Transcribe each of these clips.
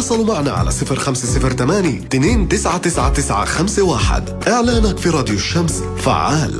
تواصلوا معنا على 0508 299951. إعلانك في راديو الشمس فعال.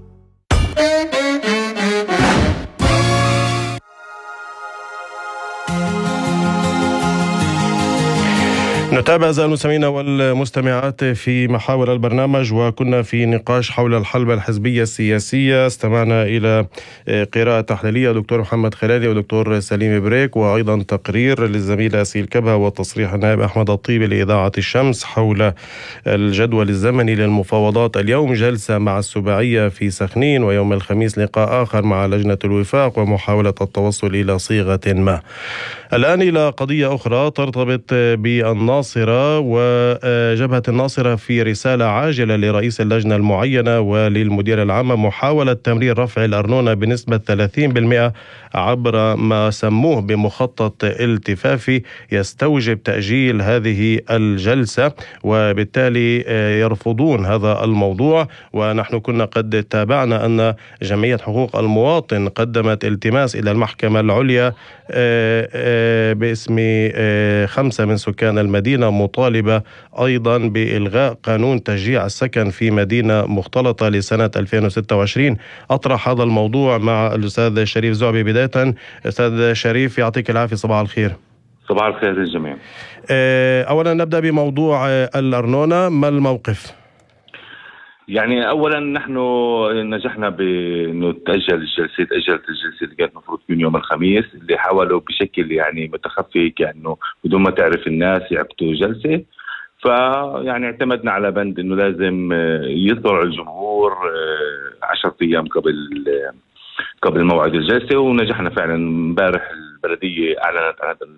نتابع أعزائي المستمعين والمستمعات في محاور البرنامج، وكنا في نقاش حول الحلبة الحزبية السياسية. استمعنا إلى قراءة تحليلية دكتور محمد خلالي ودكتور سليم بريك، وأيضا تقرير للزميلة سيل كبهة وتصريح النائب أحمد الطيبي لإذاعة الشمس حول الجدول الزمني للمفاوضات. اليوم جلسة مع السباعية في سخنين، ويوم الخميس لقاء آخر مع لجنة الوفاق ومحاولة التوصل إلى صيغة ما. الآن إلى قضية أخرى ترتبط بالناصرة وجبهة الناصرة في رسالة عاجلة لرئيس اللجنة المعينة وللمدير العام محاولة تمرير رفع الأرنونة بنسبة 30% عبر ما سموه بمخطط التفافي يستوجب تأجيل هذه الجلسة، وبالتالي يرفضون هذا الموضوع. ونحن كنا قد تابعنا أن جمعية حقوق المواطن قدمت التماس إلى المحكمة العليا باسم 5 من سكان المدينة، مطالبة أيضا بإلغاء قانون تشجيع السكن في مدينة مختلطة لسنة 2026. أطرح هذا الموضوع مع الأستاذ شريف زعبي. بداية أستاذ شريف، يعطيك العافية، صباح الخير. صباح الخير للجميع. أولا نبدأ بموضوع الأرنونة، ما الموقف؟ يعني أولا نحن نجحنا بأنه تأجلت الجلسة اللي كانت مفروض تكون يوم الخميس، اللي حاولوا بشكل يعني متخفي كأنه بدون ما تعرف الناس يعقدوا جلسة. فيعني اعتمدنا على بند أنه لازم يطلع الجمهور 10 أيام قبل موعد الجلسة، ونجحنا فعلا. امبارح البلدية أعلنت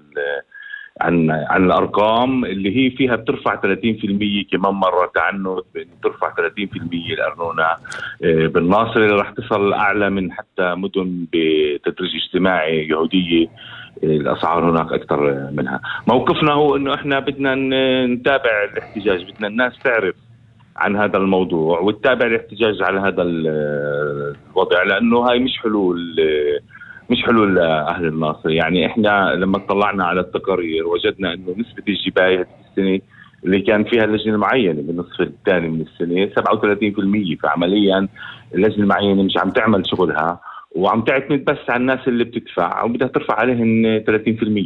عن الأرقام اللي هي فيها بترفع 30%، كمان مرة تعنت بأن ترفع 30% الأرنونة بالناصر، اللي راح تصل أعلى من حتى مدن بتدريج اجتماعي يهودية الأسعار هناك أكثر منها. موقفنا هو أنه إحنا بدنا نتابع الاحتجاج، بدنا الناس تعرف عن هذا الموضوع وتتابع الاحتجاج على هذا الوضع، لأنه هاي مش حلول أهل الناصر. يعني إحنا لما اطلعنا على التقارير وجدنا أنه نسبة الجباية هذه السنة اللي كان فيها اللجنة المعينة بالنصف الثاني من السنة 37%. فعمليا اللجنة المعينة مش عم تعمل شغلها وعم تعتمد بس على الناس اللي بتدفع وبدها ترفع عليهم 30%.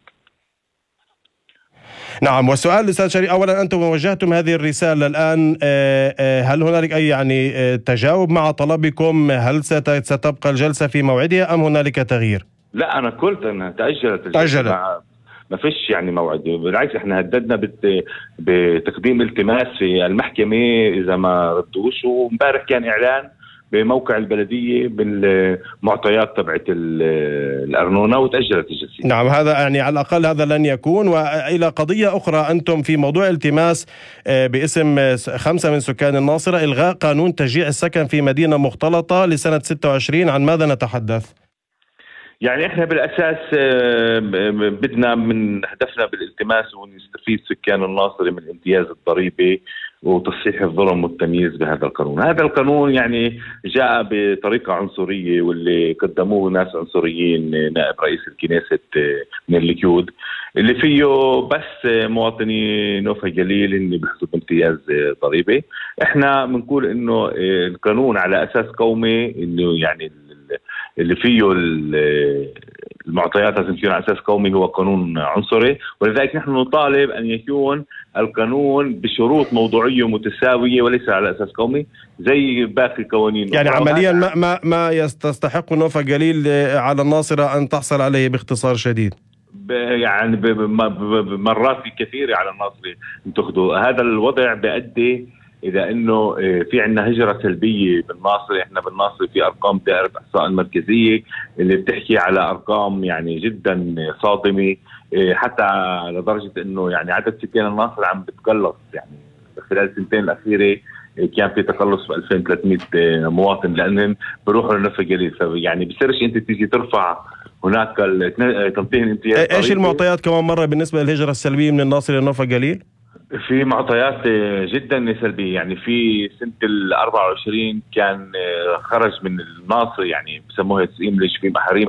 نعم. والسؤال أستاذ شريف، أولا أنتم وجهتم هذه الرسالة الآن، هل هنالك أي تجاوب مع طلبكم؟ هل ستبقى الجلسة في موعدها أم هنالك تغيير؟ لا، أنا قلت أنها تأجلت. ما فيش يعني موعد، بالعكس احنا هددنا بتقديم التماس في المحكمة إذا ما ردوش. ومبارح كان إعلان بموقع البلدية بالمعطيات تبعت الأرنونة وتأجلت الجلسة. نعم، هذا يعني على الأقل هذا لن يكون. وإلى قضية أخرى، أنتم في موضوع التماس باسم 5 من سكان الناصرة إلغاء قانون تشجيع السكن في مدينة مختلطة لسنة 26. عن ماذا نتحدث؟ يعني احنا بالاساس بدنا من هدفنا بالالتماس هو يستفيد سكان الناصرة من الامتياز الضريبي وتصحيح الظلم والتمييز بهذا القانون. هذا القانون يعني جاء بطريقة عنصرية، واللي قدموه ناس عنصريين، نائب رئيس الكنيسة من الليكود، اللي فيه بس مواطني نوفا جليل اللي بيحصلوا امتياز ضريبي. احنا بنقول انه القانون على اساس قومي، انه يعني اللي فيه المعطيات لازم تكون على اساس قومي، هو قانون عنصري. ولذلك نحن نطالب ان يكون القانون بشروط موضوعيه متساويه وليس على اساس قومي زي باقي القوانين. يعني عمليا ما يستحق نوفا جليل على الناصرة ان تحصل عليه باختصار شديد. يعني مرات كثيره على الناصرة تاخذوا هذا الوضع بيؤدي إذا إنه في عنا هجرة سلبية بالناصرة. إحنا بالناصرة في أرقام دائرة الإحصاء المركزية اللي بتحكي على أرقام يعني جدا صادمة، حتى لدرجة إنه يعني عدد سكان الناصرة عم بتقلص. يعني خلال السنتين الأخيرة كان في تقلص ب 2300 مواطن لأنهم بروحوا لنوفا جليل. يعني بصيرش أنت تيجي ترفع هناك تنطيه الامتياز. إيش المعطيات كمان مرة بالنسبة للهجرة السلبية من الناصرة لنوفا جليل؟ في معطيات جدا سلبية. يعني في سنة 24 كان خرج من الناصر، يعني بسموها تسقيم ليش في محاريم